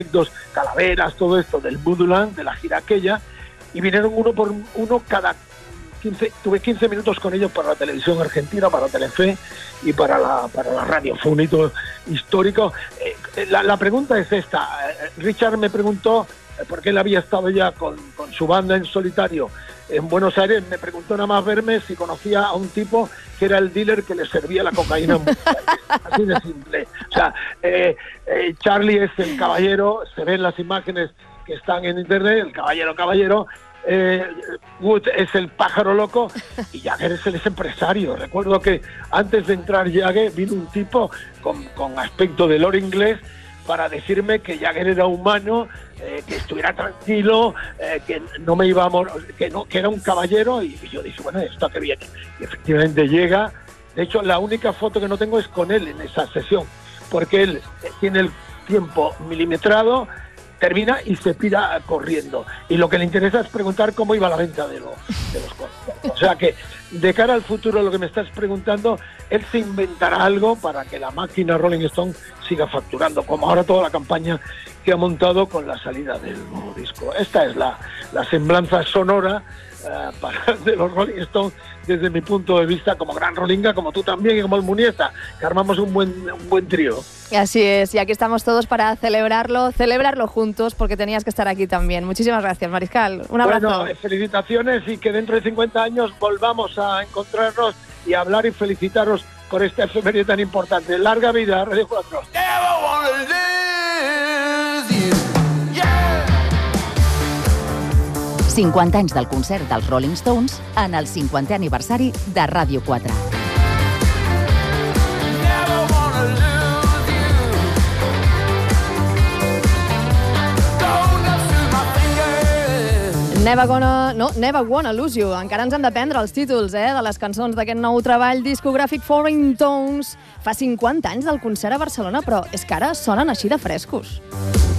Calaveras, todo esto del Voodooland, de la gira aquella, y vinieron uno por uno cada 15, tuve 15 minutos con ellos para la televisión argentina, para Telefe y para la radio. Fue un hito histórico. La pregunta es esta. Richard me preguntó, porque él había estado ya con su banda en solitario en Buenos Aires, me preguntó nada más verme si conocía a un tipo que era el dealer que le servía la cocaína en Buenos Aires. Así de simple. O sea, Charlie es el caballero, se ven las imágenes que están en internet, el caballero, Wood es el pájaro loco y Jagger es el empresario. Recuerdo que antes de entrar Jagger vino un tipo con aspecto de lord inglés para decirme que Jagger era humano, que estuviera tranquilo, que no me iba a morir, que era un caballero, y yo dije, bueno, esto que viene. Y efectivamente llega. De hecho, la única foto que no tengo es con él en esa sesión, porque él tiene el tiempo milimetrado, termina y se pira corriendo. Y lo que le interesa es preguntar cómo iba la venta de los conciertos. O sea que, de cara al futuro, lo que me estás preguntando, él se inventará algo para que la máquina Rolling Stone siga facturando, como ahora toda la campaña que ha montado con la salida del nuevo disco. Esta es la semblanza sonora de los Rolling Stones desde mi punto de vista como gran rollinga, como tú también y como el Muniesa, que armamos un buen trío. Así es, y aquí estamos todos para celebrarlo juntos, porque tenías que estar aquí también. Muchísimas gracias, Mariscal. Un abrazo. Bueno, felicitaciones y que dentro de 50 años volvamos a encontrarnos y hablar y felicitaros por esta efeméride tan importante. Larga vida, Radio 4. 50 anys del concert dels Rolling Stones en el 50è aniversari de Ràdio 4. Never Wanna Lose You. Encara ens hem de prendre els títols de les cançons d'aquest nou treball discogràfic Foreign Tones. Fa 50 anys del concert a Barcelona, però és que ara sonen així de frescos.